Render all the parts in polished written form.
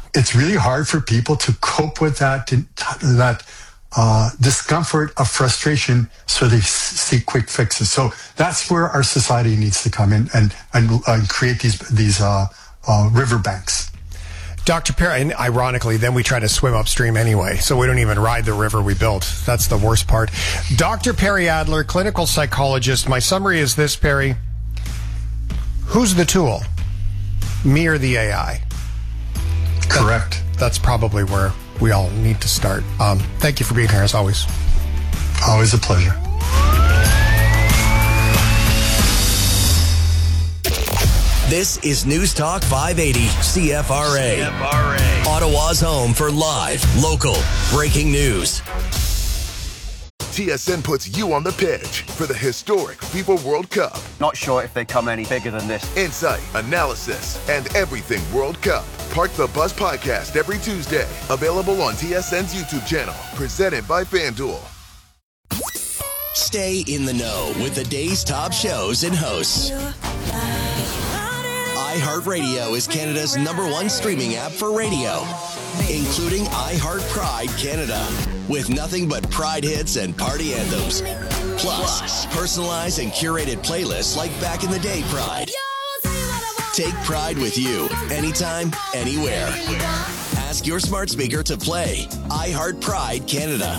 it's really hard for people to cope with that discomfort of frustration, so they seek quick fixes. So that's where our society needs to come in and create these riverbanks. Dr. Perry, and ironically, then we try to swim upstream anyway, so we don't even ride the river we built. That's the worst part. Dr. Perry Adler, clinical psychologist. My summary is this, Perry. Who's the tool? Me or the AI? Correct. That's probably where we all need to start. Thank you for being here, as always. Always a pleasure. This is News Talk 580 CFRA. Ottawa's home for live, local, breaking news. TSN puts you on the pitch for the historic FIFA World Cup. Not sure if they come any bigger than this. Insight, analysis, and everything World Cup. Park the Bus podcast every Tuesday. Available on TSN's YouTube channel. Presented by FanDuel. Stay in the know with the day's top shows and hosts. iHeartRadio is Canada's #1 streaming app for radio, including iHeart Pride Canada, with nothing but Pride hits and party anthems. Plus, personalized and curated playlists like back in the day Pride. Take Pride with you, anytime, anywhere. Ask your smart speaker to play iHeart Pride Canada.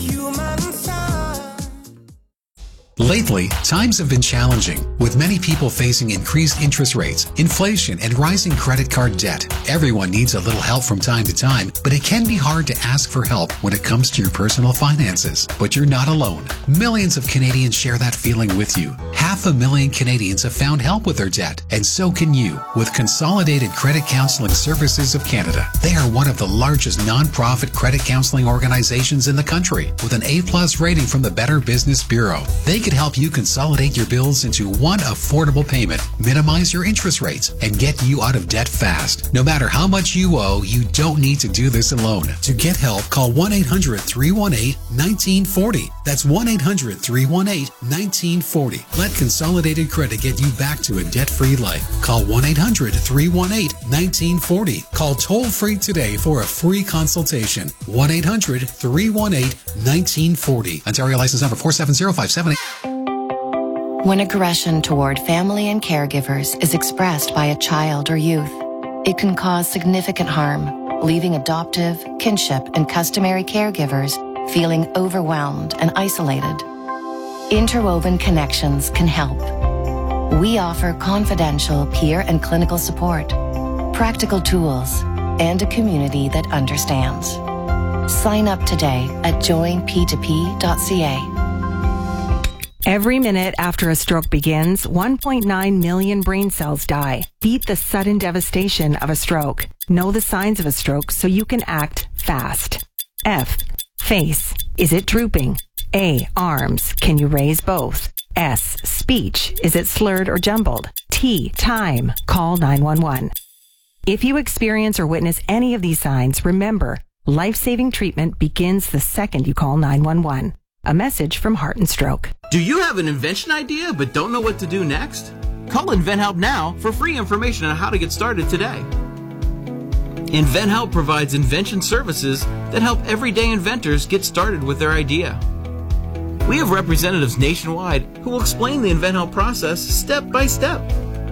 Lately, times have been challenging, with many people facing increased interest rates, inflation, and rising credit card debt. Everyone needs a little help from time to time, but it can be hard to ask for help when it comes to your personal finances. But you're not alone. Millions of Canadians share that feeling with you. 500,000 Canadians have found help with their debt, and so can you with Consolidated Credit Counseling Services of Canada. They are one of the largest non-profit credit counseling organizations in the country, with an A+ rating from the Better Business Bureau. They can help you consolidate your bills into one affordable payment, minimize your interest rates, and get you out of debt fast. No matter how much you owe, you don't need to do this alone. To get help, call 1-800-318-1940. That's 1-800-318-1940. Let Consolidated Credit get you back to a debt-free life. Call 1-800-318-1940. Call toll-free today for a free consultation. 1-800-318-1940. Ontario license number 470578. When aggression toward family and caregivers is expressed by a child or youth, it can cause significant harm, leaving adoptive, kinship, and customary caregivers feeling overwhelmed and isolated. Interwoven Connections can help. We offer confidential peer and clinical support, practical tools, and a community that understands. Sign up today at joinp2p.ca. Every minute after a stroke begins, 1.9 million brain cells die. Beat the sudden devastation of a stroke. Know the signs of a stroke so you can act fast. F. Face. Is it drooping? A. Arms. Can you raise both? S. Speech. Is it slurred or jumbled? T. Time. Call 911. If you experience or witness any of these signs, remember, life-saving treatment begins the second you call 911. A message from Heart and Stroke. Do you have an invention idea but don't know what to do next? Call InventHelp now for free information on how to get started today. InventHelp provides invention services that help everyday inventors get started with their idea. We have representatives nationwide who will explain the InventHelp process step by step.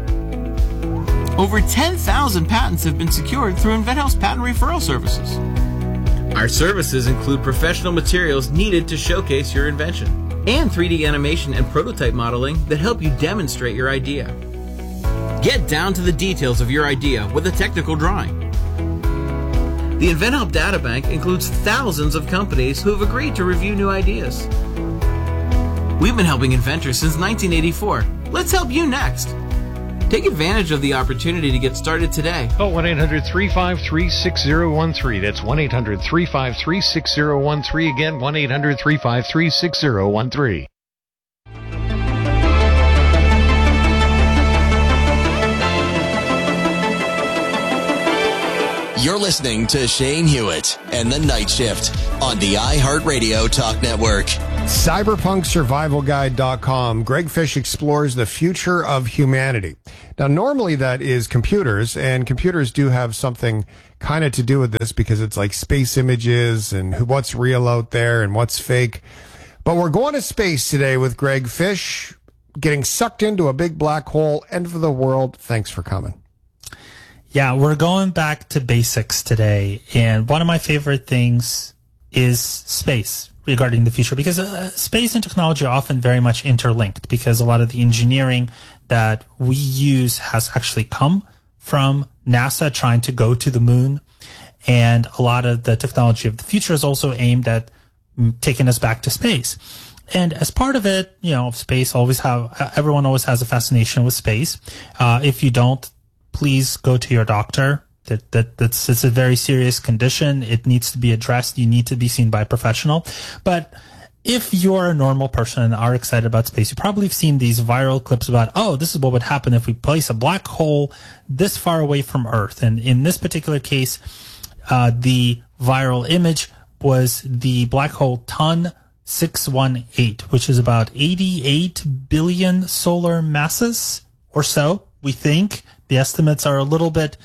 Over 10,000 patents have been secured through InventHelp's patent referral services. Our services include professional materials needed to showcase your invention and 3D animation and prototype modeling that help you demonstrate your idea. Get down to the details of your idea with a technical drawing. The InventHelp Databank includes thousands of companies who have agreed to review new ideas. We've been helping inventors since 1984. Let's help you next. Take advantage of the opportunity to get started today. Call 1-800-353-6013. That's 1-800-353-6013. Again, 1-800-353-6013. You're listening to Shane Hewitt and The Night Shift on the iHeartRadio Talk Network. CyberpunkSurvivalGuide.com. Greg Fish explores the future of humanity. Now, normally that is computers, and computers do have something kind of to do with this because it's like space images and what's real out there and what's fake. But we're going to space today with Greg Fish, getting sucked into a big black hole, end of the world. Thanks for coming. Yeah, we're going back to basics today. And one of my favorite things is space regarding the future, because space and technology are often very much interlinked, because a lot of the engineering that we use has actually come from NASA trying to go to the moon. And a lot of the technology of the future is also aimed at taking us back to space. And as part of it, space everyone always has a fascination with space. If you don't, please go to your doctor. It's a very serious condition. It needs to be addressed. You need to be seen by a professional. But if you're a normal person and are excited about space, you probably have seen these viral clips about, this is what would happen if we place a black hole this far away from Earth. And in this particular case, the viral image was the black hole TON 618, which is about 88 billion solar masses or so, we think. The estimates are a little bit...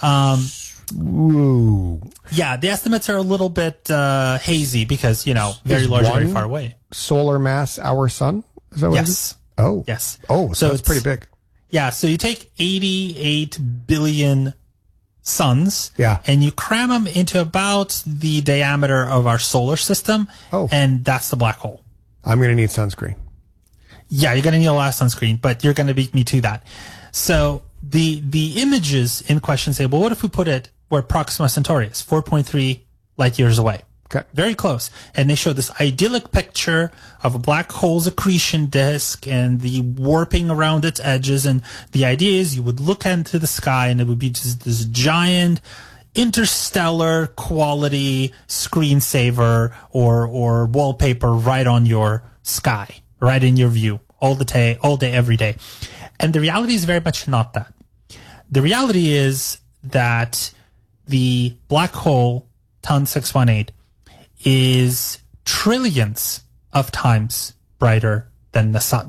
the estimates are a little bit hazy because, very large, very far away. Solar mass, our sun? Is that what it is? Oh. Yes. Oh, so it's pretty big. Yeah, so you take 88 billion suns and you cram them into about the diameter of our solar system, and that's the black hole. I'm going to need sunscreen. Yeah, you're going to need a lot of sunscreen, but you're going to beat me to that. So the images in question say, well, what if we put it where Proxima Centauri is, 4.3 light years away? Okay. Very close. And they show this idyllic picture of a black hole's accretion disk and the warping around its edges. And the idea is you would look into the sky and it would be just this giant interstellar quality screensaver or wallpaper right on your sky, right in your view, all day, every day. And the reality is very much not that. The reality is that the black hole, TON 618, is trillions of times brighter than the sun.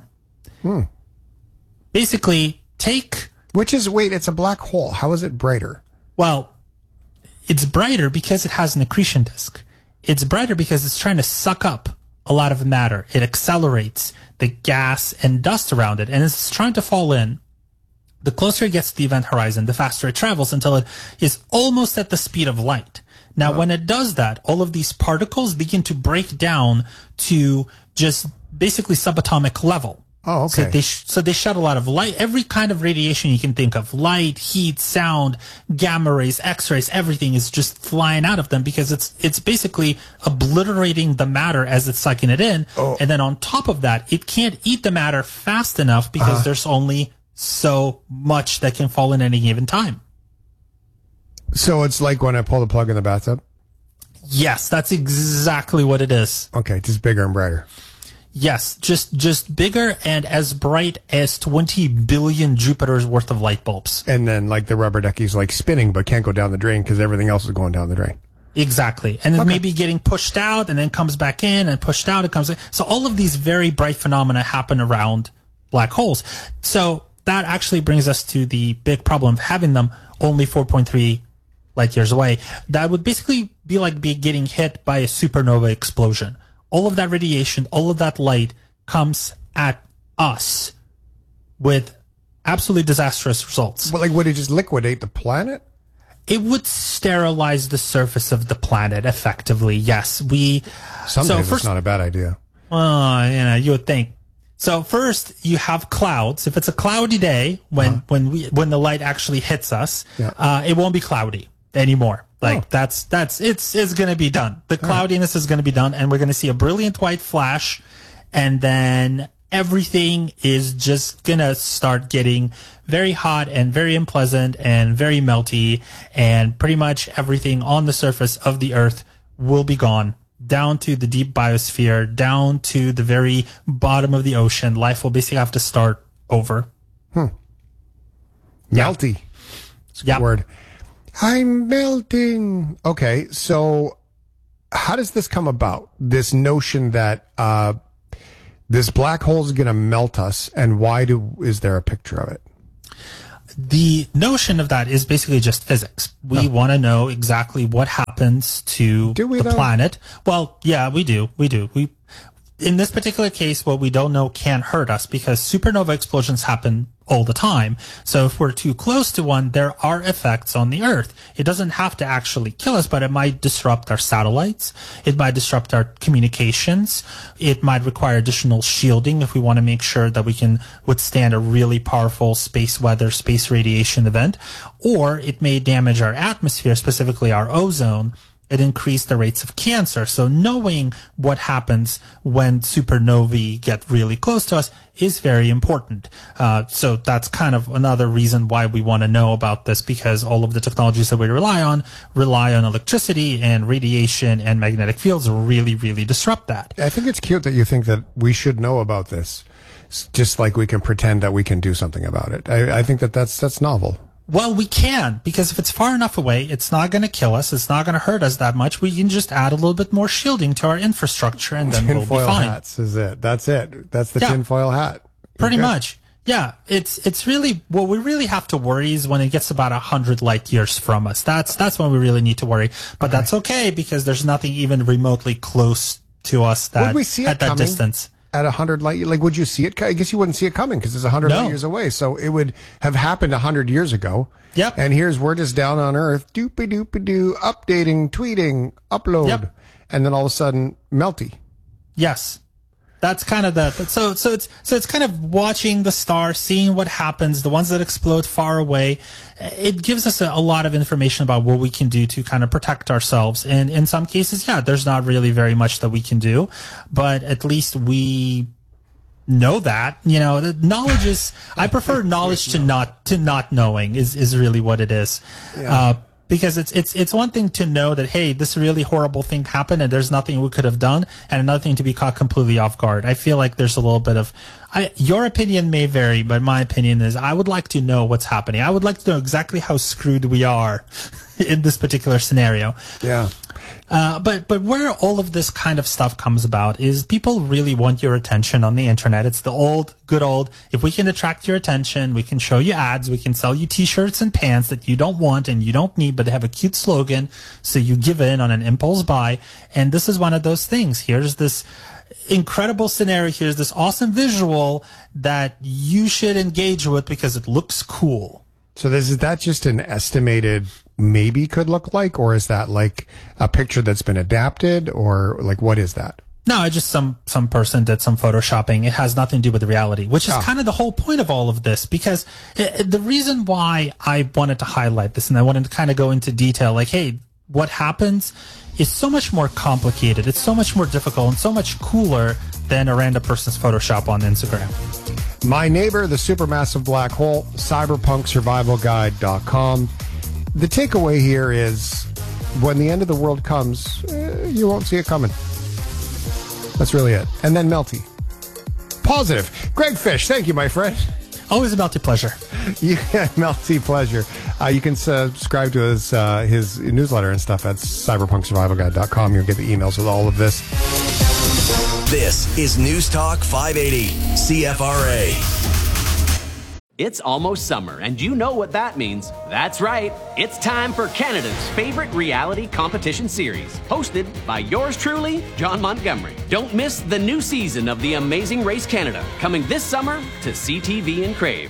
Basically, it's a black hole. How is it brighter? Well, it's brighter because it has an accretion disk. It's brighter because it's trying to suck up a lot of matter. It accelerates the gas and dust around it, and it's trying to fall in. The closer it gets to the event horizon, the faster it travels until it is almost at the speed of light. Now, when it does that, all of these particles begin to break down to just basically subatomic level. Oh, okay. So they shed a lot of light, every kind of radiation you can think of, light, heat, sound, gamma rays, X-rays, everything is just flying out of them because it's basically obliterating the matter as it's sucking it in. Oh. And then on top of that, it can't eat the matter fast enough because there's only so much that can fall in any given time. So it's like when I pull the plug in the bathtub? Yes, that's exactly what it is. Okay, just bigger and brighter. Yes, just bigger and as bright as 20 billion Jupiter's worth of light bulbs. And then like the rubber ducky's like spinning but can't go down the drain because everything else is going down the drain. Exactly. And then maybe getting pushed out and then comes back in and pushed out, it comes in. So all of these very bright phenomena happen around black holes. So that actually brings us to the big problem of having them only 4.3 light years away. That would basically be like getting hit by a supernova explosion. All of that radiation, all of that light comes at us with absolutely disastrous results. Well, would it just liquidate the planet? It would sterilize the surface of the planet effectively, yes. Sometimes it's not a bad idea. You would think. So first, you have clouds. If it's a cloudy day, when the light actually hits us, it won't be cloudy anymore. It's going to be done. The cloudiness is going to be done, and we're going to see a brilliant white flash, and then everything is just going to start getting very hot and very unpleasant and very melty, and pretty much everything on the surface of the Earth will be gone, down to the deep biosphere, down to the very bottom of the ocean. Life will basically have to start over. Melty. That's a good word. I'm melting. Okay, so how does this come about? This notion that this black hole is going to melt us, and why is there a picture of it? the notion of that is basically just physics. We want to know exactly what happens to the planet. Well, yeah, we do. In this particular case, what we don't know can hurt us because supernova explosions happen all the time. So if we're too close to one, there are effects on the Earth. It doesn't have to actually kill us, but it might disrupt our satellites. It might disrupt our communications. It might require additional shielding if we want to make sure that we can withstand a really powerful space weather, space radiation event. Or it may damage our atmosphere, specifically our ozone. It increased the rates of cancer. So knowing what happens when supernovae get really close to us is very important. So that's kind of another reason why we want to know about this, because all of the technologies that we rely on electricity, and radiation and magnetic fields really, really disrupt that. I think it's cute that you think that we should know about this, just like we can pretend that we can do something about it. I think that's novel. Well, we can, because if it's far enough away, it's not going to kill us. It's not going to hurt us that much. We can just add a little bit more shielding to our infrastructure, and then we'll be fine. Tinfoil hats is it. That's it. That's the tinfoil hat. Pretty much. Yeah. It's really, what we really have to worry is when it gets about 100 light years from us. That's when we really need to worry. But that's okay, because there's nothing even remotely close to us that would we see it at that coming? distance. At 100 light years, like, would you see it? I guess you wouldn't see it coming because it's 100 light years away. So it would have happened 100 years ago. Yep. And we're just down on Earth, doopy-doopy-doo, updating, tweeting, upload. Yep. And then all of a sudden, melty. Yes. That's kind of so it's kind of watching the stars, seeing what happens, the ones that explode far away. It gives us a lot of information about what we can do to kind of protect ourselves. And in some cases, there's not really very much that we can do, but at least we know that, the knowledge is, I prefer knowledge to not knowing is really what it is. Yeah. Because it's one thing to know that, hey, this really horrible thing happened and there's nothing we could have done, and another thing to be caught completely off guard. I feel like there's a little bit of, your opinion may vary, but my opinion is I would like to know what's happening. I would like to know exactly how screwed we are in this particular scenario. Yeah. But where all of this kind of stuff comes about is people really want your attention on the internet. It's the good old, if we can attract your attention, we can show you ads, we can sell you t-shirts and pants that you don't want and you don't need, but they have a cute slogan, so you give in on an impulse buy. And this is one of those things. Here's this incredible scenario. Here's this awesome visual that you should engage with because it looks cool. So is that just an estimated maybe could look like, or is that like a picture that's been adapted, or like what is that? No, I just some person did some photoshopping. It has nothing to do with reality, which is kind of the whole point of all of this, because the reason why I wanted to highlight this and I wanted to kind of go into detail, like, hey, what happens is so much more complicated. It's so much more difficult and so much cooler than a random person's Photoshop on Instagram. My Neighbor, the Supermassive Black Hole, cyberpunksurvivalguide.com. The takeaway here is when the end of the world comes, you won't see it coming. That's really it. And then melty. Positive. Greg Fish, thank you, my friend. Always a melty pleasure. Yeah, melty pleasure. You can subscribe to his newsletter and stuff at cyberpunksurvivalguide.com. You'll get the emails with all of this. This is News Talk 580, CFRA. It's almost summer, and you know what that means. That's right. It's time for Canada's favorite reality competition series, hosted by yours truly, John Montgomery. Don't miss the new season of The Amazing Race Canada, coming this summer to CTV and Crave.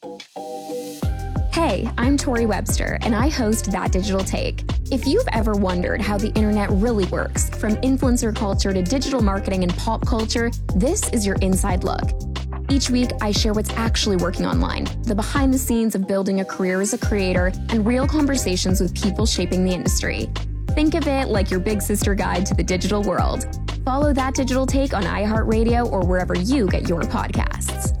Hey, I'm Tori Webster, and I host That Digital Take. If you've ever wondered how the internet really works, from influencer culture to digital marketing and pop culture, this is your inside look. Each week, I share what's actually working online, the behind the scenes of building a career as a creator, and real conversations with people shaping the industry. Think of it like your big sister guide to the digital world. Follow That Digital Take on iHeartRadio or wherever you get your podcasts.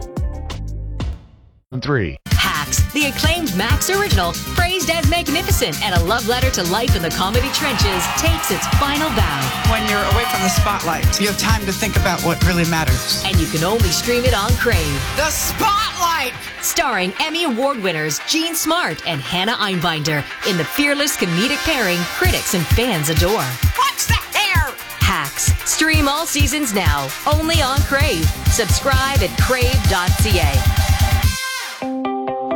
3. Hacks, the acclaimed Max original, praised as magnificent and a love letter to life in the comedy trenches, takes its final bow. When you're away from the spotlight, you have time to think about what really matters. And you can only stream it on Crave. The Spotlight! Starring Emmy Award winners Jean Smart and Hannah Einbinder in the fearless comedic pairing critics and fans adore. What's the hair? Hacks. Stream all seasons now, only on Crave. Subscribe at crave.ca.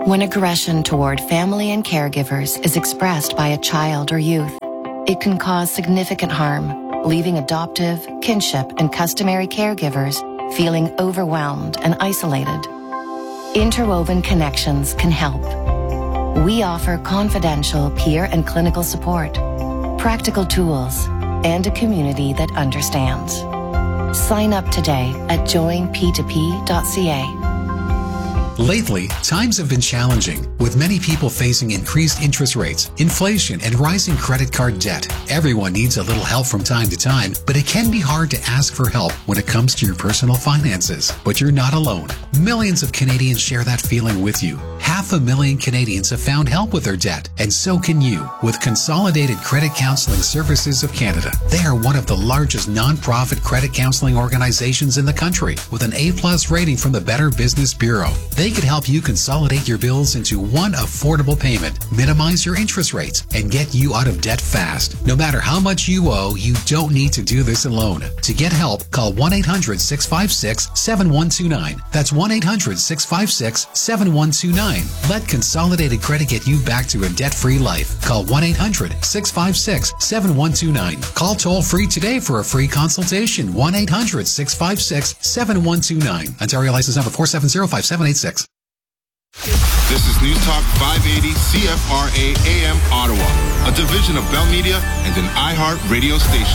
When aggression toward family and caregivers is expressed by a child or youth, it can cause significant harm, leaving adoptive, kinship, and customary caregivers feeling overwhelmed and isolated. Interwoven Connections can help. We offer confidential peer and clinical support, practical tools, and a community that understands. Sign up today at joinp2p.ca. Lately, times have been challenging, with many people facing increased interest rates, inflation, and rising credit card debt. Everyone needs a little help from time to time, but it can be hard to ask for help when it comes to your personal finances. But you're not alone. Millions of Canadians share that feeling with you. 500,000 Canadians have found help with their debt, and so can you with Consolidated Credit Counseling Services of Canada. They are one of the largest non-profit credit counseling organizations in the country, with an A+ rating from the Better Business Bureau. They could help you consolidate your bills into one affordable payment, minimize your interest rates, and get you out of debt fast. No matter how much you owe, you don't need to do this alone. To get help, call 1-800-656-7129. That's 1-800-656-7129. Let Consolidated Credit get you back to a debt-free life. Call 1-800-656-7129. Call toll-free today for a free consultation. 1-800-656-7129. Ontario license number 4705786. This is News Talk 580 CFRA AM Ottawa, a division of Bell Media and an iHeart radio station.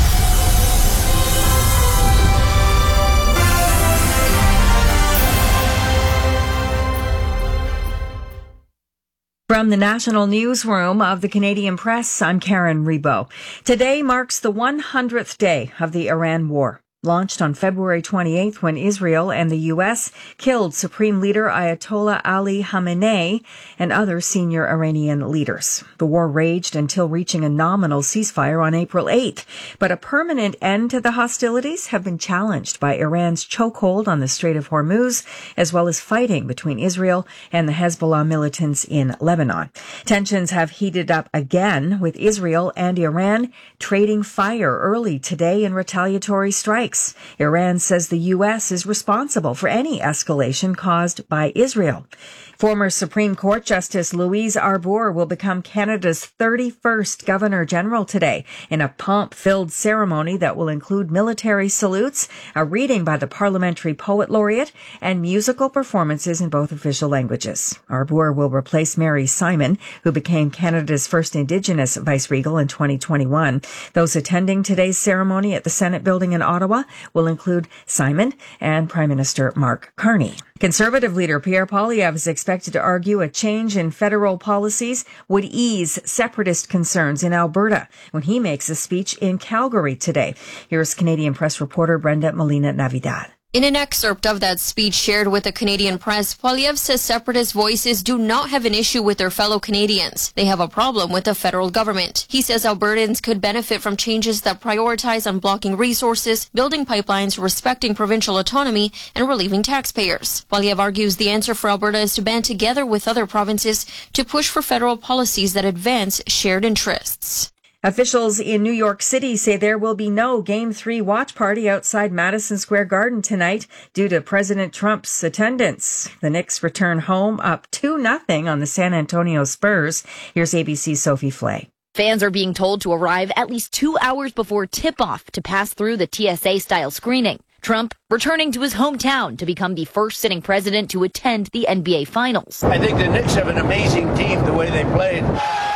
From the National Newsroom of the Canadian Press, I'm Karen Rebo. Today marks the 100th day of the Iran war. Launched on February 28th when Israel and the U.S. killed Supreme Leader Ayatollah Ali Khamenei and other senior Iranian leaders. The war raged until reaching a nominal ceasefire on April 8th, but a permanent end to the hostilities have been challenged by Iran's chokehold on the Strait of Hormuz, as well as fighting between Israel and the Hezbollah militants in Lebanon. Tensions have heated up again, with Israel and Iran trading fire early today in retaliatory strikes. Iran says the U.S. is responsible for any escalation caused by Israel. Former Supreme Court Justice Louise Arbour will become Canada's 31st Governor-General today in a pomp-filled ceremony that will include military salutes, a reading by the Parliamentary Poet Laureate, and musical performances in both official languages. Arbour will replace Mary Simon, who became Canada's first Indigenous Vice-Regal in 2021. Those attending today's ceremony at the Senate building in Ottawa will include Simon and Prime Minister Mark Carney. Conservative leader Pierre Poilievre is expected to argue a change in federal policies would ease separatist concerns in Alberta when he makes a speech in Calgary today. Here's Canadian Press reporter Brenda Molina Navidad. In an excerpt of that speech shared with the Canadian Press, Poilievre says separatist voices do not have an issue with their fellow Canadians. They have a problem with the federal government. He says Albertans could benefit from changes that prioritize unblocking resources, building pipelines, respecting provincial autonomy, and relieving taxpayers. Poilievre argues the answer for Alberta is to band together with other provinces to push for federal policies that advance shared interests. Officials in New York City say there will be no Game 3 watch party outside Madison Square Garden tonight due to President Trump's attendance. The Knicks return home up 2-0 on the San Antonio Spurs. Here's ABC's Sophie Flay. Fans are being told to arrive at least 2 hours before tip-off to pass through the TSA-style screening. Trump returning to his hometown to become the first sitting president to attend the NBA Finals. I think the Knicks have an amazing team the way they played.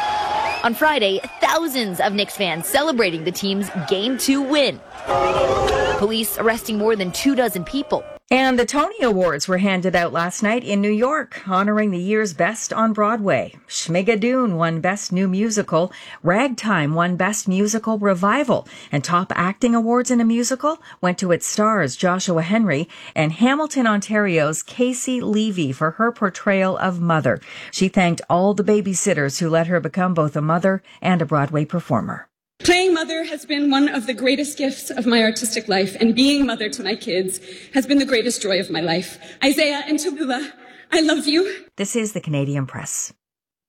On Friday, thousands of Knicks fans celebrating the team's Game 2 win. Police arresting more than 24 people. And the Tony Awards were handed out last night in New York, honoring the year's best on Broadway. Schmigadoon won Best New Musical, Ragtime won Best Musical Revival, and top acting awards in a musical went to its stars Joshua Henry and Hamilton, Ontario's Casey Levy for her portrayal of Mother. She thanked all the babysitters who let her become both a mother and a Broadway performer. Playing mother has been one of the greatest gifts of my artistic life, and being mother to my kids has been the greatest joy of my life. Isaiah and Tallulah, I love you. This is the Canadian Press.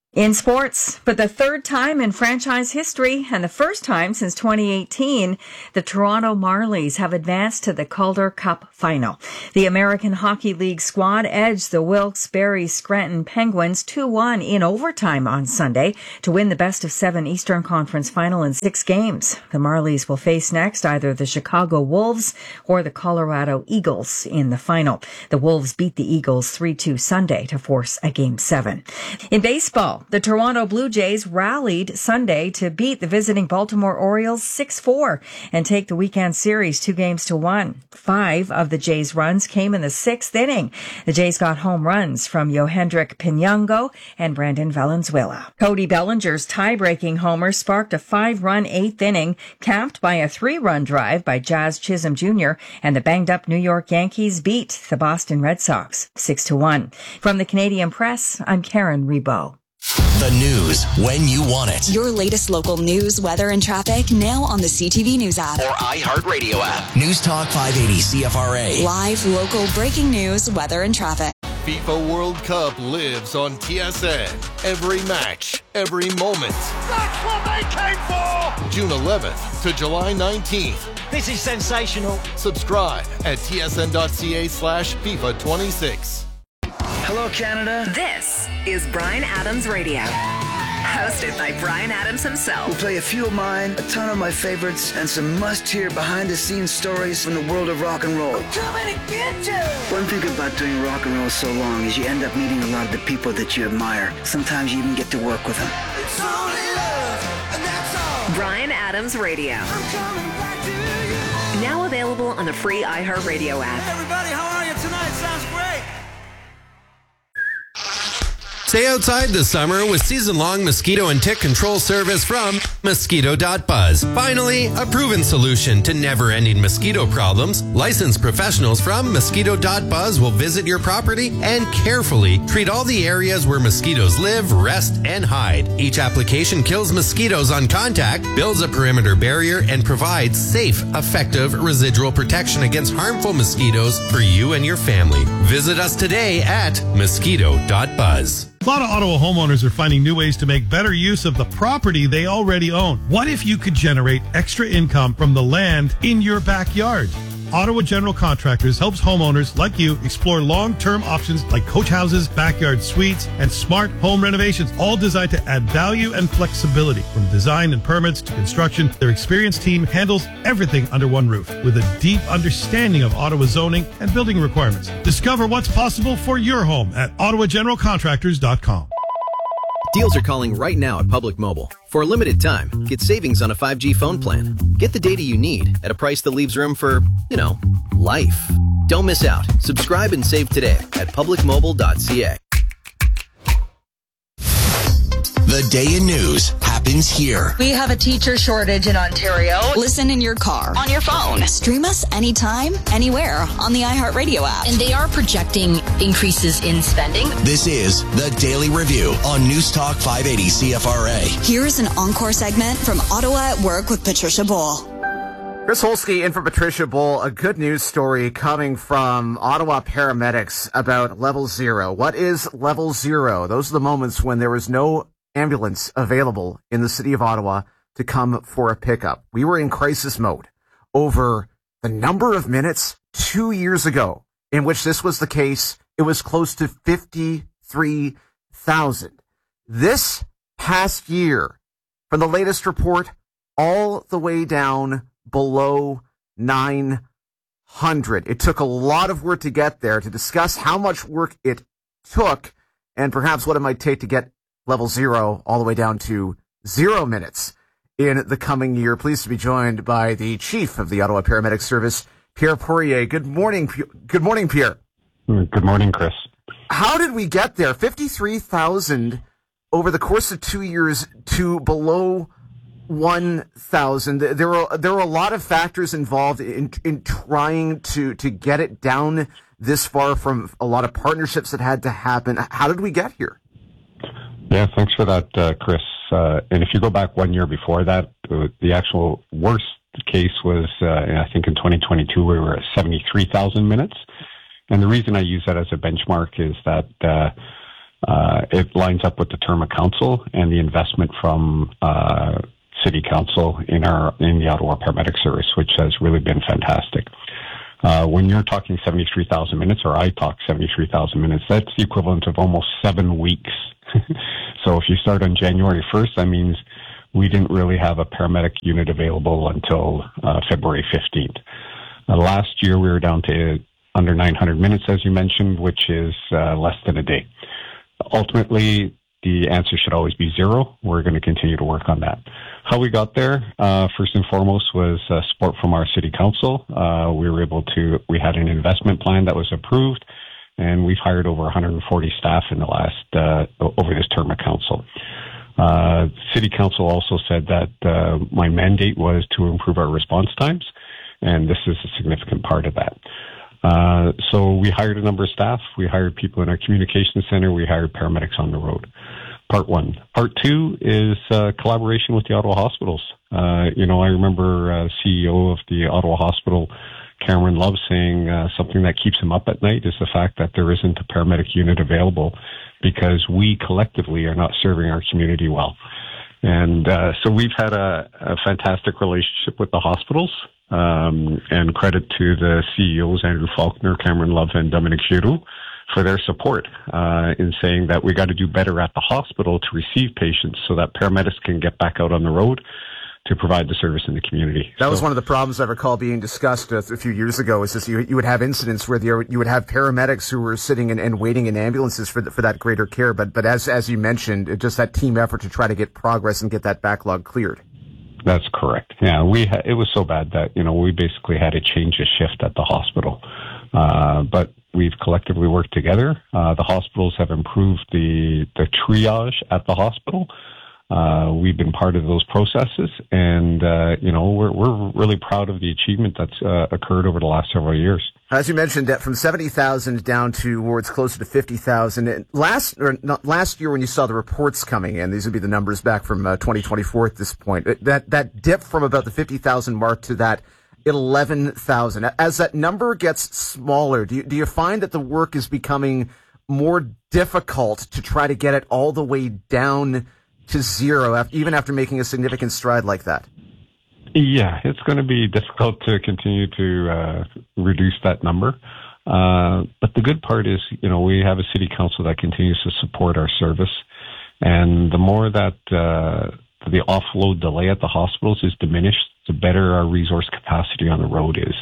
In sports, for the third time in franchise history and the first time since 2018, the Toronto Marlies have advanced to the Calder Cup final. The American Hockey League squad edged the Wilkes-Barre Scranton Penguins 2-1 in overtime on Sunday to win the best-of-7 Eastern Conference final in 6 games. The Marlies will face next either the Chicago Wolves or the Colorado Eagles in the final. The Wolves beat the Eagles 3-2 Sunday to force a Game 7. In baseball, the Toronto Blue Jays rallied Sunday to beat the visiting Baltimore Orioles 6-4 and take the weekend series 2-1. 5 of the Jays' runs came in the 6th inning. The Jays got home runs from Yohendrick Pinango and Brandon Valenzuela. Cody Bellinger's tie-breaking homer sparked a 5-run 8th inning, capped by a 3-run drive by Jazz Chisholm Jr., and the banged-up New York Yankees beat the Boston Red Sox 6-1. From the Canadian Press, I'm Karen Rebo. The news when you want it. Your latest local news, weather, and traffic now on the CTV News app. Or iHeartRadio app. News Talk 580 CFRA. Live, local, breaking news, weather, and traffic. FIFA World Cup lives on TSN. Every match, every moment. That's what they came for! June 11th to July 19th. This is sensational. Subscribe at tsn.ca/FIFA26. Hello, Canada. This is Bryan Adams Radio, hosted by Bryan Adams himself. We'll play a few of mine, a ton of my favorites, and some must-hear behind-the-scenes stories from the world of rock and roll. I'm coming to get you! One thing about doing rock and roll so long is you end up meeting a lot of the people that you admire. Sometimes you even get to work with them. It's only love, and that's all. Bryan Adams Radio. I'm coming back to you. Now available on the free iHeartRadio app. Hey everybody, how are you tonight? Sounds great. Stay outside this summer with season-long mosquito and tick control service from Mosquito.buzz. Finally, a proven solution to never-ending mosquito problems. Licensed professionals from Mosquito.buzz will visit your property and carefully treat all the areas where mosquitoes live, rest, and hide. Each application kills mosquitoes on contact, builds a perimeter barrier, and provides safe, effective residual protection against harmful mosquitoes for you and your family. Visit us today at Mosquito.buzz. A lot of Ottawa homeowners are finding new ways to make better use of the property they already own. What if you could generate extra income from the land in your backyard? Ottawa General Contractors helps homeowners like you explore long-term options like coach houses, backyard suites, and smart home renovations, all designed to add value and flexibility. From design and permits to construction, their experienced team handles everything under one roof with a deep understanding of Ottawa zoning and building requirements. Discover what's possible for your home at ottawageneralcontractors.com. Deals are calling right now at Public Mobile. For a limited time, get savings on a 5G phone plan. Get the data you need at a price that leaves room for, life. Don't miss out. Subscribe and save today at publicmobile.ca. The day in news happens here. We have a teacher shortage in Ontario. Listen in your car, on your phone. Stream us anytime, anywhere on the iHeartRadio app. And they are projecting increases in spending. This is the Daily Review on News Talk 580 CFRA. Here's an encore segment from Ottawa at Work with Patricia Bull. Chris Holsky in for Patricia Bull. A good news story coming from Ottawa paramedics about Level Zero. What is Level Zero? Those are the moments when there was no ambulance available in the city of Ottawa to come for a pickup. We were in crisis mode over the number of minutes 2 years ago in which this was the case. It was close to 53,000. This past year, from the latest report, all the way down below 900. It took a lot of work to get there. To discuss how much work it took and perhaps what it might take to get Level Zero all the way down to 0 minutes in the coming year. Pleased to be joined by the chief of the Ottawa Paramedic Service, Pierre Poirier. Good morning. Good morning, Pierre. Good morning, Chris. How did we get there? 53,000 over the course of 2 years to below 1,000. There were a lot of factors involved in trying to get it down this far, from a lot of partnerships that had to happen. How did we get here? Yeah, thanks for that, Chris. And if you go back 1 year before that, the actual worst case was, I think in 2022, we were at 73,000 minutes. And the reason I use that as a benchmark is that It lines up with the term of council and the investment from City Council in the Ottawa Paramedic Service, which has really been fantastic. When you're talking 73,000 minutes, or I talk 73,000 minutes, that's the equivalent of almost 7 weeks. So if you start on January 1st, that means we didn't really have a paramedic unit available until February 15th. Last year, we were down to under 900 minutes, as you mentioned, which is less than a day. Ultimately, the answer should always be 0. We're going to continue to work on that. How we got there, first and foremost, was support from our City Council. We had an investment plan that was approved, and we've hired over 140 staff in the last, over this term of council. City Council also said that my mandate was to improve our response times, and this is a significant part of that. So we hired a number of staff. We hired people in our communication center. We hired paramedics on the road. Part 1. Part 2 is collaboration with the Ottawa hospitals. I remember CEO of the Ottawa Hospital, Cameron Love, saying something that keeps him up at night is the fact that there isn't a paramedic unit available because we collectively are not serving our community well. And so we've had a fantastic relationship with the hospitals, and credit to the CEOs, Andrew Faulkner, Cameron Love, and Dominic Giroux, for their support in saying that we got to do better at the hospital to receive patients so that paramedics can get back out on the road to provide the service in the community. That was one of the problems I recall being discussed a few years ago, is this, you would have incidents where you would have paramedics who were sitting and waiting in ambulances for that greater care. But as you mentioned, just that team effort to try to get progress and get that backlog cleared. That's correct. Yeah, it was so bad that, we basically had to change a shift at the hospital. But we've collectively worked together. The hospitals have improved the triage at the hospital. We've been part of those processes, and we're really proud of the achievement that's occurred over the last several years. As you mentioned, from 70,000 down towards closer to 50,000. Last year, when you saw the reports coming in, these would be the numbers back from 2024 at this point. That dip from about the 50,000 mark to that 11,000. As that number gets smaller, do you find that the work is becoming more difficult to try to get it all the way down to 0, even after making a significant stride like that? Yeah, it's going to be difficult to continue to reduce that number. But the good part is, we have a City Council that continues to support our service. And the more that the offload delay at the hospitals is diminished, the better our resource capacity on the road is.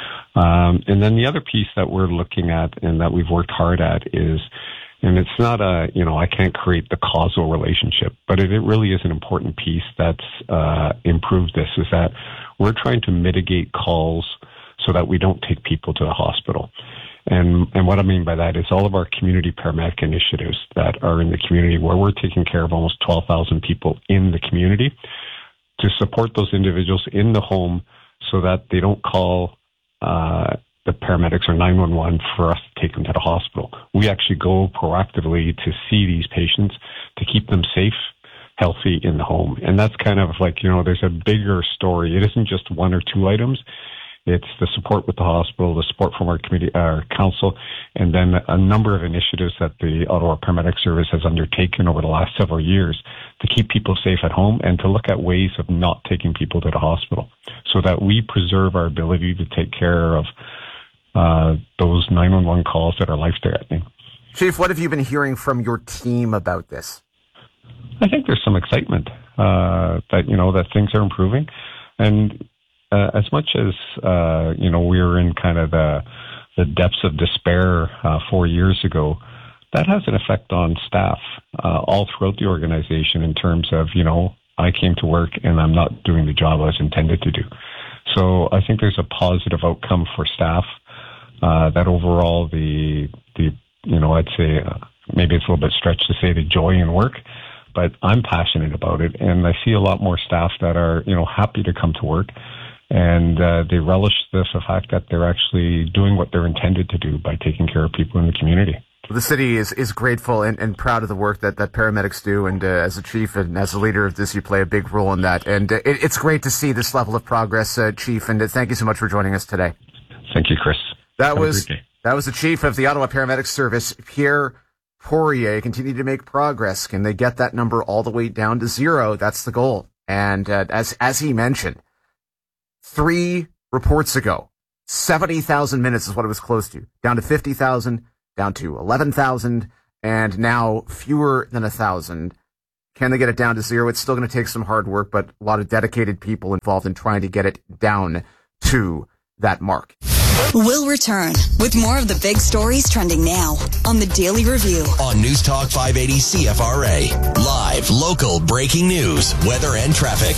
And then the other piece that we're looking at and that we've worked hard at is, and it's not I can't create the causal relationship, but it really is an important piece that's improved this, is that we're trying to mitigate calls so that we don't take people to the hospital. And what I mean by that is all of our community paramedic initiatives that are in the community, where we're taking care of almost 12,000 people in the community, to support those individuals in the home so that they don't call the paramedics or 911 for us to take them to the hospital. We actually go proactively to see these patients to keep them safe, healthy in the home. And that's kind of like, there's a bigger story. It isn't just 1 or 2 items. It's the support with the hospital, the support from our committee, our council, and then a number of initiatives that the Ottawa Paramedic Service has undertaken over the last several years to keep people safe at home and to look at ways of not taking people to the hospital so that we preserve our ability to take care of those 911 calls that are life-threatening. Chief, what have you been hearing from your team about this? I think there's some excitement that things are improving. And as much as, we were in kind of the depths of despair 4 years ago, that has an effect on staff all throughout the organization in terms of, I came to work and I'm not doing the job I was intended to do. So I think there's a positive outcome for staff. That overall I'd say maybe it's a little bit stretched to say the joy in work, but I'm passionate about it. And I see a lot more staff that are, happy to come to work, and they relish the fact that they're actually doing what they're intended to do by taking care of people in the community. The city is grateful and proud of the work that paramedics do. And as a chief and as a leader of this, you play a big role in that. And it's great to see this level of progress, Chief. And thank you so much for joining us today. Thank you, Chris. That was the chief of the Ottawa Paramedic Service, Pierre Poirier continue to make progress? Can they get that number all the way down to 0? That's the goal. And as he mentioned, 3 reports ago, 70,000 minutes is what it was close to. Down to 50,000, down to 11,000, and now fewer than 1,000. Can they get it down to 0? It's still going to take some hard work, but a lot of dedicated people involved in trying to get it down to that mark. We'll return with more of the big stories trending now on the Daily Review. On News Talk 580 CFRA. Live, local, breaking news, weather, and traffic.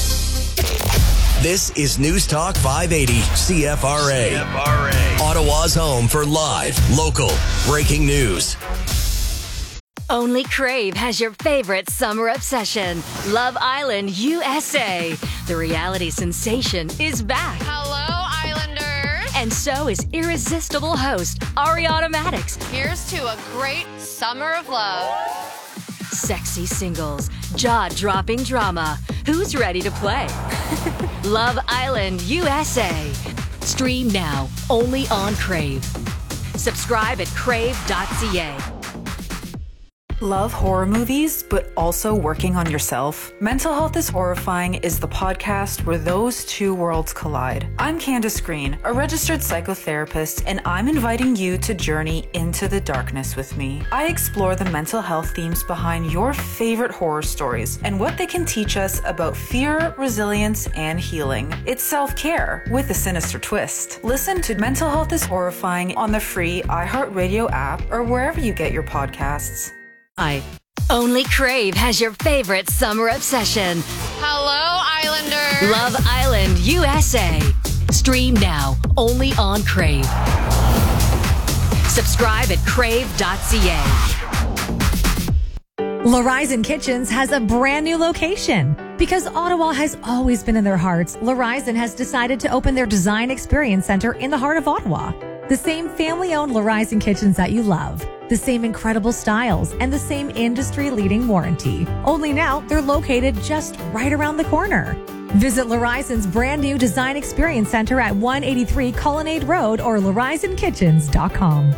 This is News Talk 580 CFRA. Ottawa's home for live, local, breaking news. Only Crave has your favorite summer obsession, Love Island USA. The reality sensation is back. Hello, Islanders. And so is irresistible host Ariana Maddox. Here's to a great summer of love. Sexy singles, jaw-dropping drama. Who's ready to play? Love Island USA. Stream now, only on Crave. Subscribe at crave.ca. Love horror movies, but also working on yourself? Mental Health is Horrifying is the podcast where those two worlds collide. I'm Candace Green, a registered psychotherapist, and I'm inviting you to journey into the darkness with me. I explore the mental health themes behind your favorite horror stories and what they can teach us about fear, resilience, and healing. It's self-care with a sinister twist. Listen to Mental Health is Horrifying on the free iHeartRadio app or wherever you get your podcasts. Only Crave has your favorite summer obsession. Hello, Islanders. Love Island USA. Stream now, only on Crave. Subscribe at crave.ca. L'Horizon Kitchens has a brand new location. Because Ottawa has always been in their hearts, L'Horizon has decided to open their Design Experience Center in the heart of Ottawa. The same family-owned L'Horizon Kitchens that you love. The same incredible styles and the same industry-leading warranty. Only now, they're located just right around the corner. Visit L'Horizon's brand new Design Experience Center at 183 Colonnade Road or L'HorizonKitchens.com.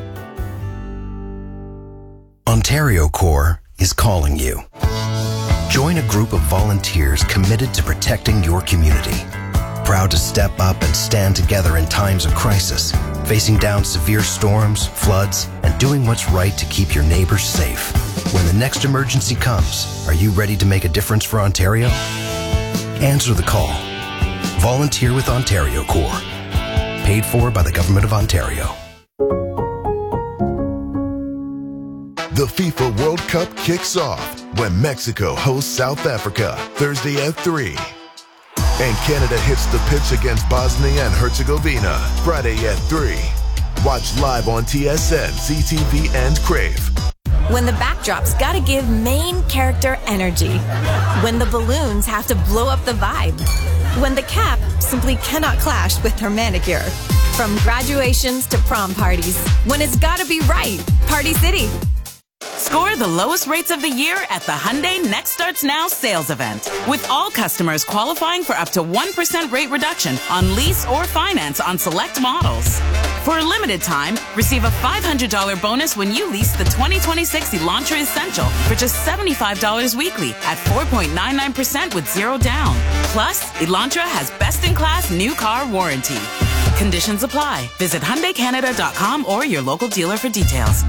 Ontario Corps is calling you. Join a group of volunteers committed to protecting your community. Proud to step up and stand together in times of crisis, facing down severe storms, floods, and doing what's right to keep your neighbors safe. When the next emergency comes, are you ready to make a difference for Ontario? Answer the call. Volunteer with Ontario Corps. Paid for by the Government of Ontario. The FIFA World Cup kicks off when Mexico hosts South Africa Thursday at 3. And Canada hits the pitch against Bosnia and Herzegovina Friday at 3. Watch live on TSN, CTV, and Crave. When the backdrop's gotta give main character energy. When the balloons have to blow up the vibe. When the cap simply cannot clash with her manicure. From graduations to prom parties. When it's gotta be right. Party City. Score the lowest rates of the year at the Hyundai Next Starts Now sales event. With all customers qualifying for up to 1% rate reduction on lease or finance on select models. For a limited time, receive a $500 bonus when you lease the 2026 Elantra Essential for just $75 weekly at 4.99% with zero down. Plus, Elantra has best-in-class new car warranty. Conditions apply. Visit HyundaiCanada.com or your local dealer for details.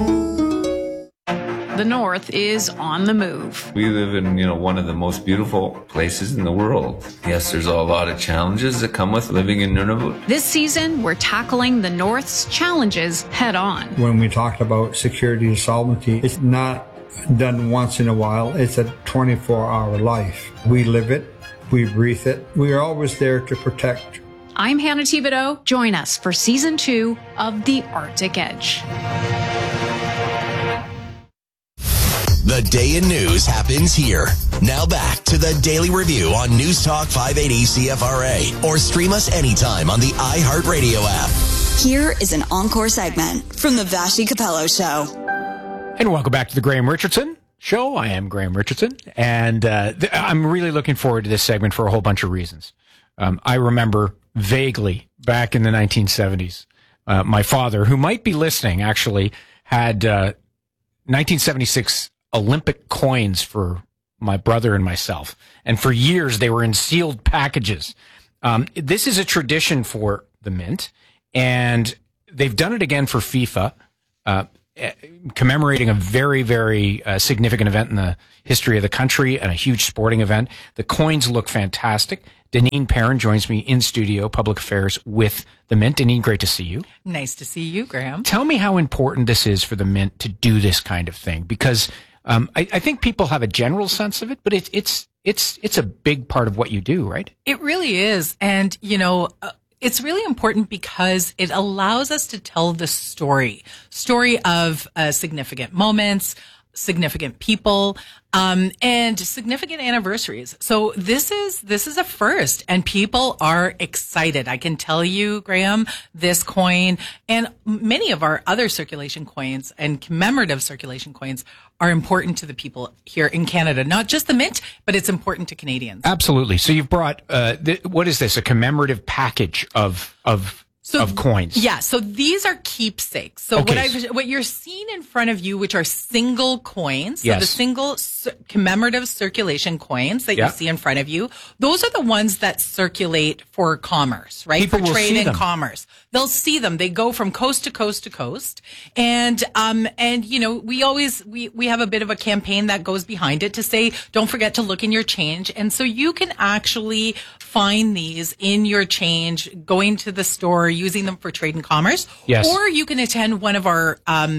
The North is on the move. We live in, one of the most beautiful places in the world. Yes, there's a lot of challenges that come with living in Nunavut. This season, we're tackling the North's challenges head on. When we talked about security and sovereignty, it's not done once in a while. It's a 24-hour life. We live it. We breathe it. We are always there to protect. I'm Hannah Thibodeau. Join us for Season 2 of The Arctic Edge. The day in news happens here. Now back to the Daily Review on News Talk 580 CFRA or stream us anytime on the iHeartRadio app. Here is an encore segment from the Vassy Capello Show. And welcome back to the Graham Richardson Show. I am Graham Richardson, and I'm really looking forward to this segment for a whole bunch of reasons. I remember vaguely back in the 1970s, my father, who might be listening, actually had 1976 Olympic coins for my brother and myself. And for years, they were in sealed packages. This is a tradition for the Mint, and they've done it again for FIFA, commemorating a very, very significant event in the history of the country and a huge sporting event. The coins look fantastic. Deneen Perrin joins me in studio, Public Affairs with the Mint. Deneen, great to see you. Nice to see you, Graham. Tell me how important this is for the Mint to do this kind of thing, because I think people have a general sense of it, but it's a big part of what you do, right? It really is. And, it's really important because it allows us to tell the story of significant moments, significant people, and significant anniversaries. So this is a first, and people are excited. I can tell you, Graham, this coin and many of our other circulation coins and commemorative circulation coins are important to the people here in Canada, not just the Mint, but it's important to Canadians. Absolutely. So you've brought, what is this? A commemorative package of coins. Yeah. So these are keepsakes. So okay. what you're seeing in front of you, which are single coins, so yes. the single commemorative circulation coins that you see in front of you, those are the ones that circulate for commerce, right? People for trade and them. commerce. They'll see them. They go from coast to coast to coast. And we have a bit of a campaign that goes behind it to say, don't forget to look in your change. And so you can actually find these in your change, going to the store, using them for trade and commerce. Yes. Or you can attend one of our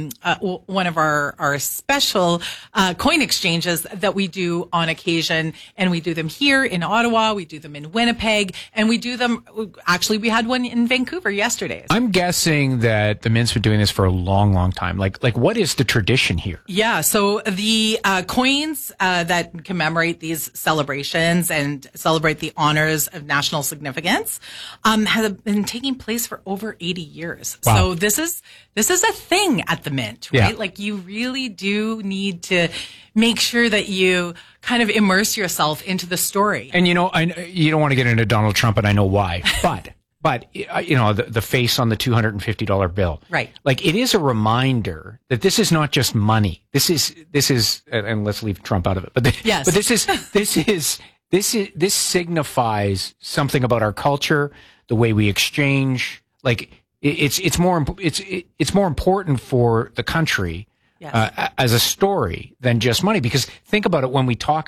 special coin exchanges that we do on occasion, and we do them here in Ottawa, we do them in Winnipeg, and we do them. Actually, we had one in Vancouver yesterday. I'm guessing that the Mint's been doing this for a long, long time. Like what is the tradition here? Yeah, so the coins that commemorate these celebrations and celebrate the honors of national significance have been taking place for over 80 years. Wow. So this is a thing at the Mint, right? Yeah. Like you really do need to make sure that you kind of immerse yourself into the story. And you don't want to get into Donald Trump, and I know why, but the face on the $250 bill, right? Like it is a reminder that this is not just money. This is, and let's leave Trump out of it. But this signifies something about our culture, the way we exchange. Like it's more important for the country. Yes. As a story than just money. Because think about it, when you talk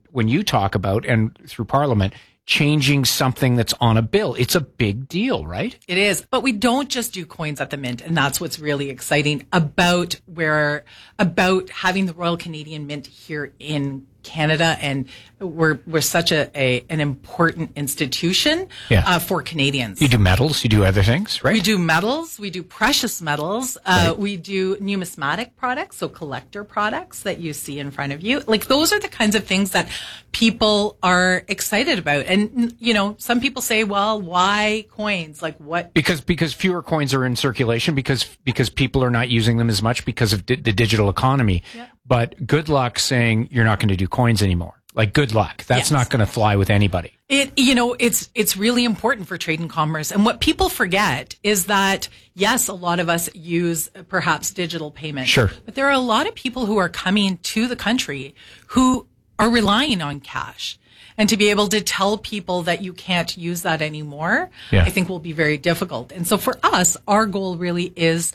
about, and through Parliament, changing something that's on a bill, it's a big deal, right? It is. But we don't just do coins at the Mint. And that's what's really exciting about having the Royal Canadian Mint here in Canada, and we're such an important institution for Canadians. You do metals, you do other things, right? We do metals, we do precious metals, we do numismatic products, so collector products that you see in front of you. Like those are the kinds of things that people are excited about. And some people say, well, why coins? Like what? Because fewer coins are in circulation, because people are not using them as much because of the digital economy. Yep. But good luck saying you're not going to do coins anymore. Like good luck. That's not going to fly with anybody. It's really important for trade and commerce. And what people forget is that, yes, a lot of us use perhaps digital payments. Sure. But there are a lot of people who are coming to the country who are relying on cash. And to be able to tell people that you can't use that anymore, I think will be very difficult. And so for us, our goal really is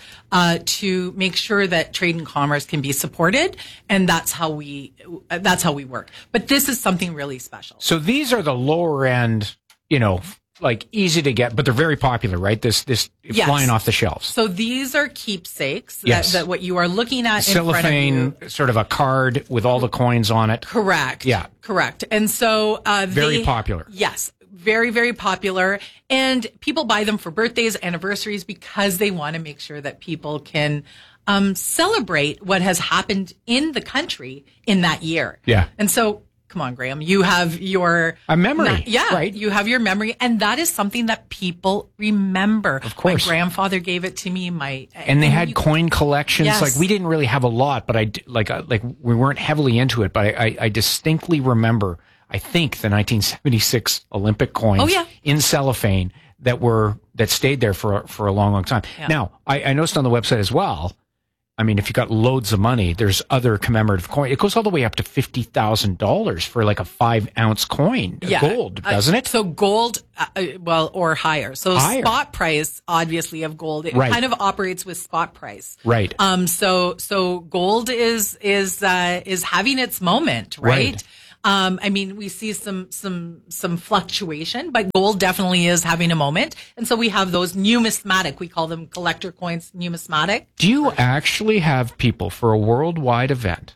to make sure that trade and commerce can be supported, and that's how we work. But this is something really special. So these are the lower end, like easy to get, but they're very popular, right? This flying off the shelves. So these are keepsakes. Yes. That what you are looking at cellophane, in front of you. Sort of a card with all the coins on it. Correct. Yeah. Correct. And so very popular. Yes. Very, very popular. And people buy them for birthdays, anniversaries, because they want to make sure that people can celebrate what has happened in the country in that year. Yeah. And so, come on, Graham, you have your memory. Right. You have your memory. And that is something that people remember. Of course. My grandfather gave it to me. And they had coin collections. Yes. Like we didn't really have a lot, but we weren't heavily into it, but I distinctly remember, I think, the 1976 Olympic coins in cellophane that stayed there for a long, long time. Yeah. Now, I noticed on the website as well, I mean, if you got loads of money, there's other commemorative coin. It goes all the way up to $50,000 for like a 5-ounce coin, gold, doesn't it? So gold, or higher. So higher. Spot price, obviously, of gold, it kind of operates with spot price. Right. So gold is having its moment, right? I mean, we see some fluctuation, but gold definitely is having a moment. And so we have those numismatic, we call them collector coins, numismatic. Do you actually have people for a worldwide event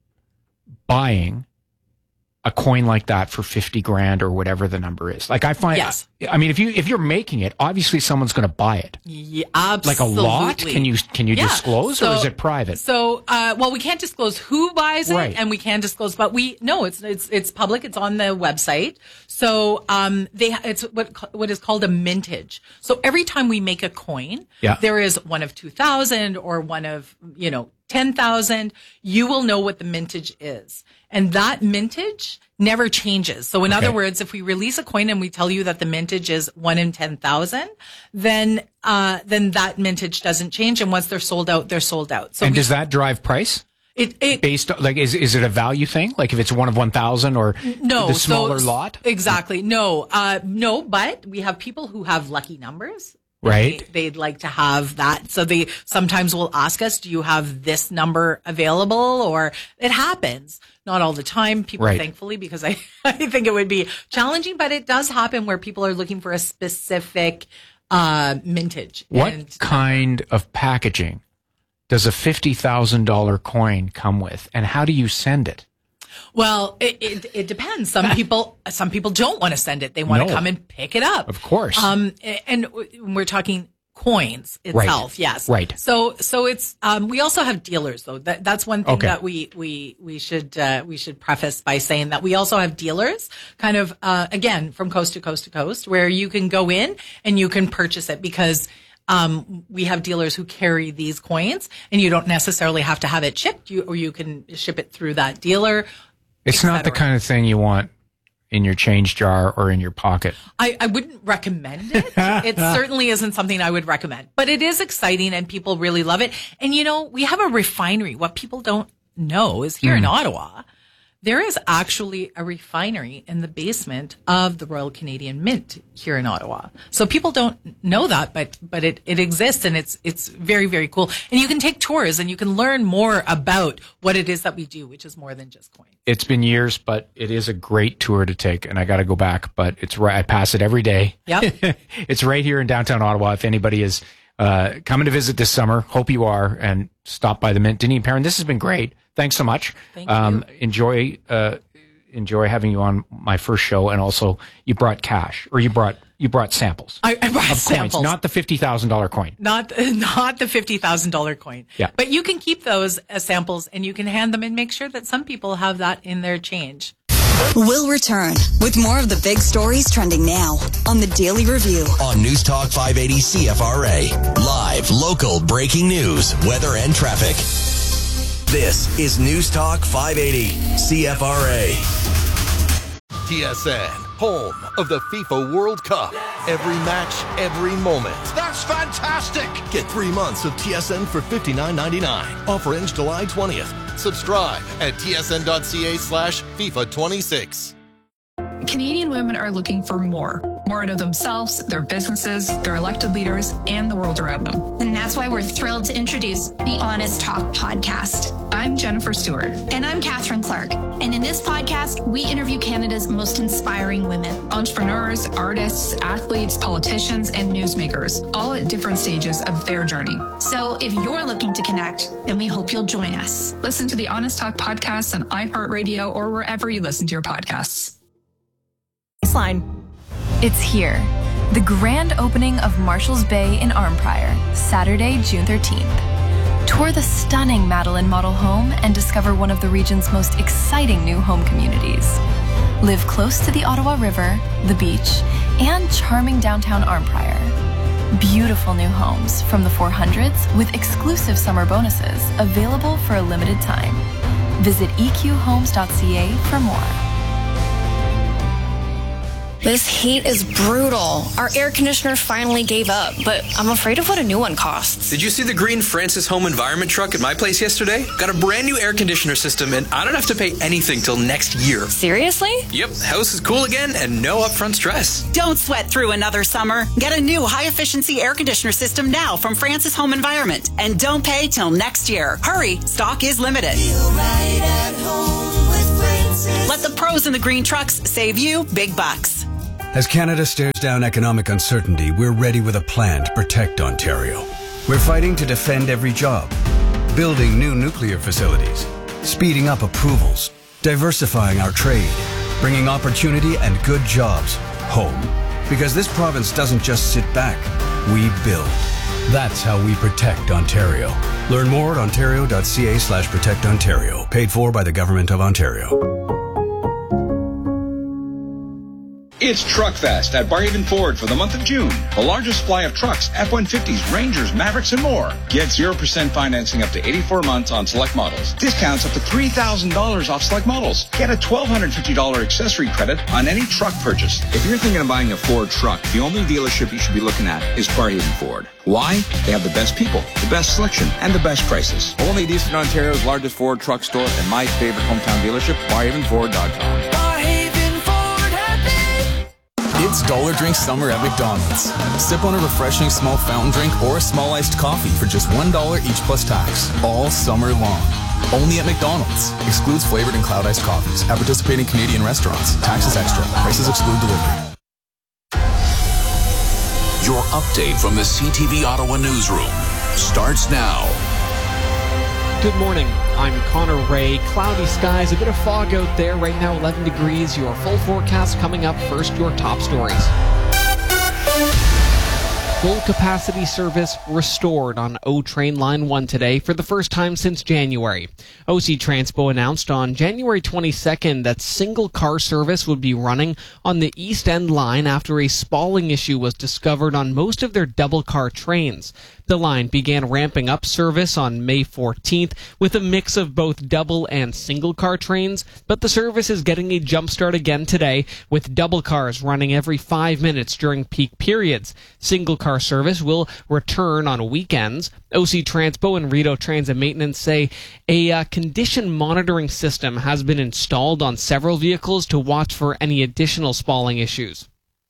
buying a coin like that for 50 grand or whatever the number is? Like I find, yes. I mean, if you're making it, obviously someone's going to buy it. Yeah, absolutely. Like a lot? Can you disclose, or is it private? So, we can't disclose who buys it, and we can disclose, but it's public. It's on the website. So, it's what is called a mintage. So every time we make a coin, there is one of 2,000 or one of, 10,000, you will know what the mintage is. And that mintage never changes. So in other words, if we release a coin and we tell you that the mintage is 1 in 10,000, then that mintage doesn't change. And once they're sold out, they're sold out. So does that drive price? It based on, like, is it a value thing? Like if it's 1 of 1,000 or the smaller lot? Exactly. No, but we have people who have lucky numbers. Right. They'd like to have that. So they sometimes will ask us, do you have this number available? Or it happens. Not all the time, people, thankfully, because I think it would be challenging, but it does happen where people are looking for a specific mintage. What kind of packaging does a $50,000 coin come with? And how do you send it? Well, it depends. Some people don't want to send it. They want to come and pick it up. Of course. And we're talking coins itself. Yes. Right. So it's, we also have dealers though. That's one thing that we should preface by saying that we also have dealers kind of, again, from coast to coast to coast, where you can go in and you can purchase it because we have dealers who carry these coins and you don't necessarily have to have it shipped, or you can ship it through that dealer. It's not the kind of thing you want in your change jar or in your pocket. I wouldn't recommend it. It certainly isn't something I would recommend, but it is exciting and people really love it. And we have a refinery. What people don't know is here in Ottawa, there is actually a refinery in the basement of the Royal Canadian Mint here in Ottawa. So people don't know that, but it exists, and it's very, very cool. And you can take tours and you can learn more about what it is that we do, which is more than just coins. It's been years, but it is a great tour to take, and I got to go back, but it's right. I pass it every day. Yep. It's right here in downtown Ottawa. If anybody is coming to visit this summer, hope you are, and stop by the Mint. Deneen Perrin, this has been great. Thanks so much. Thank you. Enjoy having you on my first show, and also you brought cash, or you brought samples. I brought of samples, coins, not the $50,000 coin. Not the $50,000 coin. Yeah. But you can keep those as samples, and you can hand them and make sure that some people have that in their change. We'll return with more of the big stories trending now on the Daily Review. On News Talk 580 CFRA. Live, local, breaking news, weather, and traffic. This is News Talk 580 CFRA. TSN, home of the FIFA World Cup. Every match, every moment. That's fantastic! Get 3 months of TSN for $59.99. Offer ends July 20th. Subscribe at tsn.ca/FIFA26. Canadian women are looking for more out of themselves, their businesses, their elected leaders, and the world around them. And that's why we're thrilled to introduce the Honest Talk podcast. I'm Jennifer Stewart. And I'm Catherine Clark. And in this podcast, we interview Canada's most inspiring women. Entrepreneurs, artists, athletes, politicians, and newsmakers, all at different stages of their journey. So if you're looking to connect, then we hope you'll join us. Listen to the Honest Talk podcast on iHeartRadio or wherever you listen to your podcasts. It's here. The grand opening of Marshall's Bay in Arnprior, Saturday, June 13th. Tour the stunning Madeline model home and discover one of the region's most exciting new home communities. Live close to the Ottawa River, the beach, and charming downtown Arnprior. Beautiful new homes from the 400s with exclusive summer bonuses available for a limited time. Visit eqhomes.ca for more. This heat is brutal. Our air conditioner finally gave up, but I'm afraid of what a new one costs. Did you see the green Francis Home Environment truck at my place yesterday? Got a brand new air conditioner system, and I don't have to pay anything till next year. Seriously? Yep, house is cool again and no upfront stress. Don't sweat through another summer. Get a new high-efficiency air conditioner system now from Francis Home Environment, and don't pay till next year. Hurry, stock is limited. Let the pros in the green trucks save you big bucks. As Canada stares down economic uncertainty, we're ready with a plan to protect Ontario. We're fighting to defend every job, building new nuclear facilities, speeding up approvals, diversifying our trade, bringing opportunity and good jobs home. Because this province doesn't just sit back, we build. That's how we protect Ontario. Learn more at ontario.ca/protectontario. Paid for by the Government of Ontario. It's Truckfest at Barhaven Ford for the month of June. The largest supply of trucks, F-150s, Rangers, Mavericks, and more. Get 0% financing up to 84 months on select models. Discounts up to $3,000 off select models. Get a $1,250 accessory credit on any truck purchase. If you're thinking of buying a Ford truck, the only dealership you should be looking at is Barhaven Ford. Why? They have the best people, the best selection, and the best prices. Only Eastern Ontario's largest Ford truck store and my favorite hometown dealership, BarhavenFord.com. It's Dollar Drink Summer at McDonald's. Sip on a refreshing small fountain drink or a small iced coffee for just $1 each plus tax, all summer long. Only at McDonald's. Excludes flavored and cloud iced coffees at participating Canadian restaurants. Taxes extra. Prices exclude delivery. Your update from the CTV Ottawa newsroom starts now. Good morning. I'm Connor Ray. Cloudy skies, a bit of fog out there. Right now, 11 degrees. Your full forecast coming up. First, your top stories. Full capacity service restored on O Train Line 1 today for the first time since January. OC Transpo announced on January 22nd that single car service would be running on the East End line after a spalling issue was discovered on most of their double car trains. The line began ramping up service on May 14th with a mix of both double and single car trains, but the service is getting a jump start again today with double cars running every 5 minutes during peak periods. Single car service will return on weekends. OC Transpo and Rideau Transit Maintenance say a condition monitoring system has been installed on several vehicles to watch for any additional spalling issues.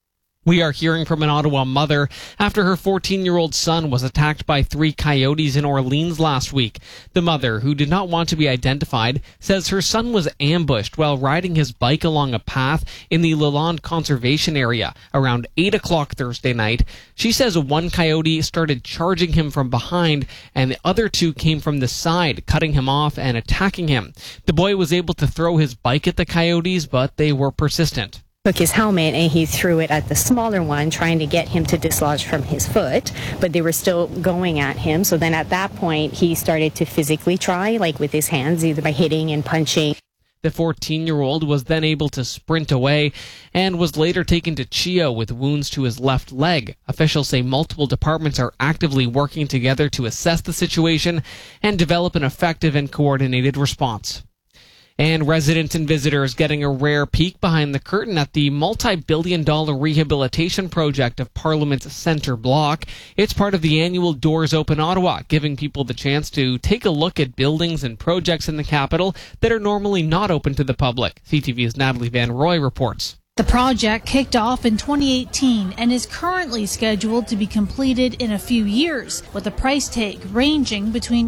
We are hearing from an Ottawa mother after her 14-year-old son was attacked by 3 coyotes in Orleans last week. The mother, who did not want to be identified, says her son was ambushed while riding his bike along a path in the Lalonde Conservation Area around 8 o'clock Thursday night. She says one coyote started charging him from behind and the other 2 came from the side, cutting him off and attacking him. The boy was able to throw his bike at the coyotes, but they were persistent. Took his helmet and he threw it at the smaller one, trying to get him to dislodge from his foot, but they were still going at him. So then at that point, he started to physically try, like with his hands, either by hitting and punching. The 14-year-old was then able to sprint away and was later taken to CHEO with wounds to his left leg. Officials say multiple departments are actively working together to assess the situation and develop an effective and coordinated response. And residents and visitors getting a rare peek behind the curtain at the multi-billion-dollar rehabilitation project of Parliament's Centre Block. It's part of the annual Doors Open Ottawa, giving people the chance to take a look at buildings and projects in the capital that are normally not open to the public. CTV's Natalie Van Roy reports. The project kicked off in 2018 and is currently scheduled to be completed in a few years, with a price tag ranging between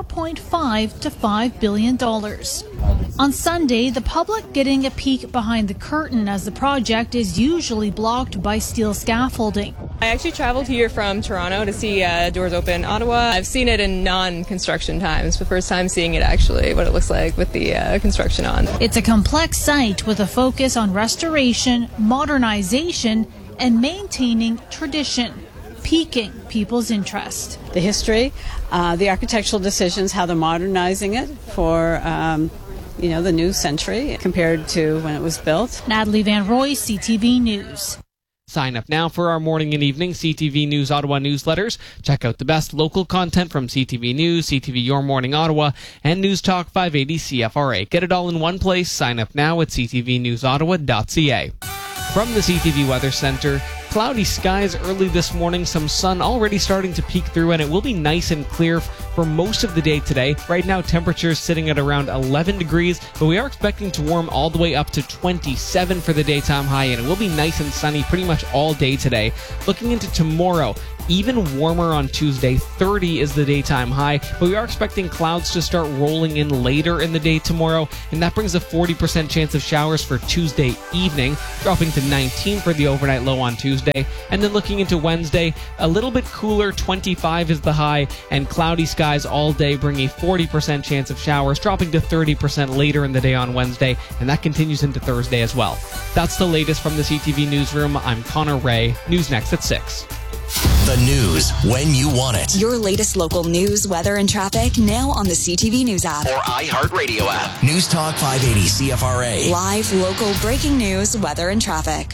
$4.5 to $5 billion. On Sunday, the public getting a peek behind the curtain as the project is usually blocked by steel scaffolding. I actually traveled here from Toronto to see Doors Open Ottawa. I've seen it in non-construction times. The first time seeing it actually, what it looks like with the construction on. It's a complex site with a focus on restoration, modernization, and maintaining tradition, piquing people's interest. The history, the architectural decisions, how they're modernizing it for the new century compared to when it was built. Natalie Van Roy, CTV News. Sign up now for our morning and evening CTV News Ottawa newsletters. Check out the best local content from CTV News, CTV Your Morning Ottawa, and News Talk 580 CFRA. Get it all in one place. Sign up now at ctvnewsottawa.ca. From the CTV Weather Center, cloudy skies early this morning, some sun already starting to peek through, and it will be nice and clear for most of the day today. Right now, temperatures sitting at around 11 degrees, but we are expecting to warm all the way up to 27 for the daytime high, and it will be nice and sunny pretty much all day today. Looking into tomorrow, even warmer on Tuesday, 30 is the daytime high, but we are expecting clouds to start rolling in later in the day tomorrow, and that brings a 40% chance of showers for Tuesday evening, dropping to 19 for the overnight low on Tuesday. And then looking into Wednesday, a little bit cooler, 25 is the high, and cloudy skies all day bring a 40% chance of showers, dropping to 30% later in the day on Wednesday, and that continues into Thursday as well. That's the latest from the CTV Newsroom. I'm Connor Ray. News next at 6. The news when you want it. Your latest local news, weather, and traffic now on the CTV News app. Or iHeartRadio app. News Talk 580 CFRA. Live, local, breaking news, weather, and traffic.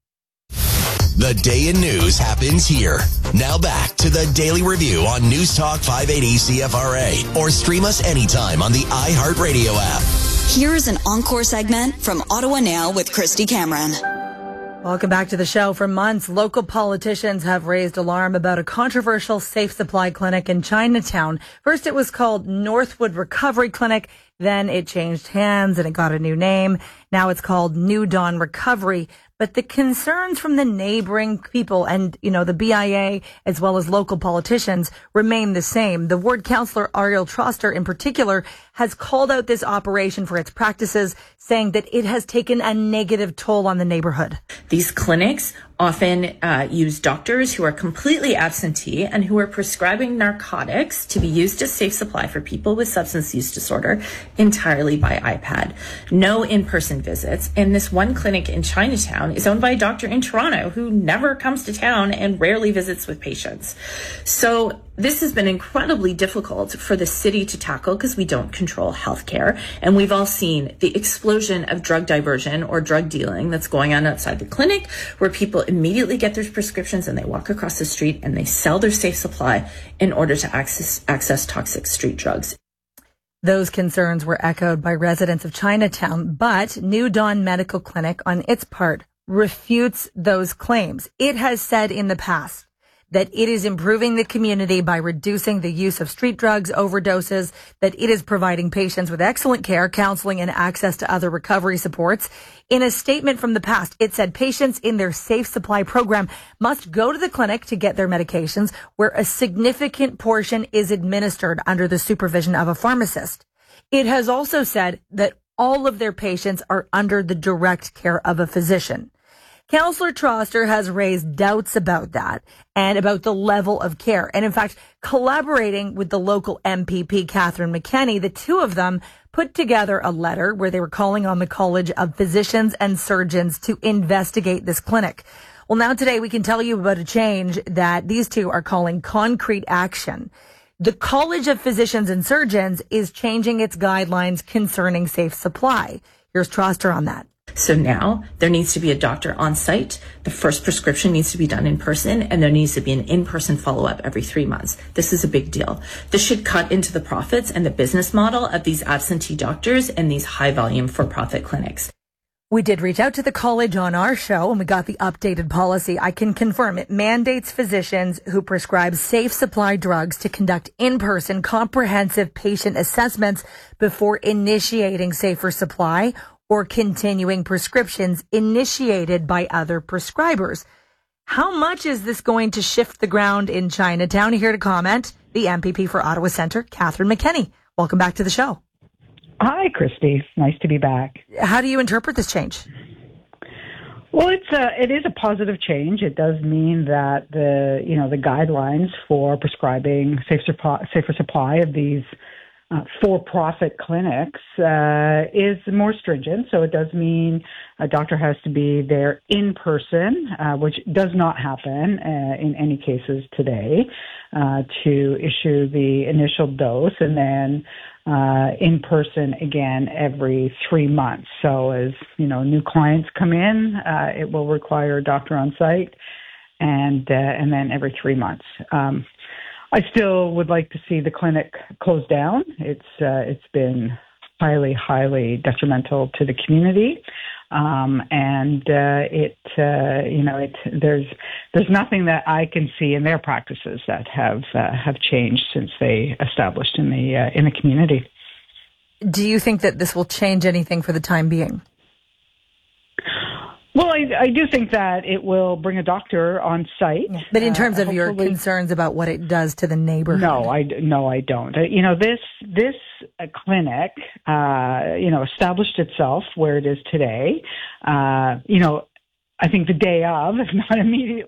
The day in news happens here. Now back to the Daily Review on News Talk 580 CFRA. Or stream us anytime on the iHeartRadio app. Here's an encore segment from Ottawa Now with Christy Cameron. Welcome back to the show. For months, local politicians have raised alarm about a controversial safe supply clinic in Chinatown. First, it was called Northwood Recovery Clinic. Then it changed hands and it got a new name. Now it's called New Dawn Recovery. But the concerns from the neighboring people and, the BIA as well as local politicians remain the same. The ward councillor Ariel Troster in particular has called out this operation for its practices, saying that it has taken a negative toll on the neighborhood. These clinics often use doctors who are completely absentee and who are prescribing narcotics to be used as safe supply for people with substance use disorder entirely by iPad. No in-person visits. And this one clinic in Chinatown is owned by a doctor in Toronto who never comes to town and rarely visits with patients. So this has been incredibly difficult for the city to tackle because we don't control healthcare. And we've all seen the explosion of drug diversion or drug dealing that's going on outside the clinic, where people immediately get their prescriptions and they walk across the street and they sell their safe supply in order to access toxic street drugs. Those concerns were echoed by residents of Chinatown, but New Dawn Medical Clinic, on its part, refutes those claims. It has said in the past that it is improving the community by reducing the use of street drugs, overdoses, that it is providing patients with excellent care, counseling, and access to other recovery supports. In a statement from the past, it said patients in their safe supply program must go to the clinic to get their medications, where a significant portion is administered under the supervision of a pharmacist. It has also said that all of their patients are under the direct care of a physician. Councillor Troster has raised doubts about that and about the level of care. And in fact, collaborating with the local MPP, Catherine McKenney, the two of them put together a letter where they were calling on the College of Physicians and Surgeons to investigate this clinic. Well, now today we can tell you about a change that these two are calling concrete action. The College of Physicians and Surgeons is changing its guidelines concerning safe supply. Here's Troster on that. So now there needs to be a doctor on site. The first prescription needs to be done in person, and there needs to be an in-person follow-up every 3 months. This is a big deal. This should cut into the profits and the business model of these absentee doctors and these high-volume for-profit clinics. We did reach out to the college on our show and we got the updated policy. I can confirm it mandates physicians who prescribe safe supply drugs to conduct in-person comprehensive patient assessments before initiating safer supply or continuing prescriptions initiated by other prescribers. How much is this going to shift the ground in Chinatown? Here to comment, the MPP for Ottawa Centre, Catherine McKenney. Welcome back to the show. Hi, Christy. Nice to be back. How do you interpret this change? Well, it is a positive change. It does mean that the guidelines for prescribing safer supply of these for-profit clinics is more stringent. So it does mean a doctor has to be there in person, which does not happen in any cases today, to issue the initial dose, and then in person again every 3 months. So as new clients come in, it will require a doctor on site, and then every 3 months. I still would like to see the clinic closed down. It's been highly, highly detrimental to the community. There's nothing that I can see in their practices that have changed since they established in the community. Do you think that this will change anything for the time being? Well, I do think that it will bring a doctor on site. But in terms of your concerns about what it does to the neighborhood? No, I don't. This clinic, established itself where it is today. I think the day of, if not immediately,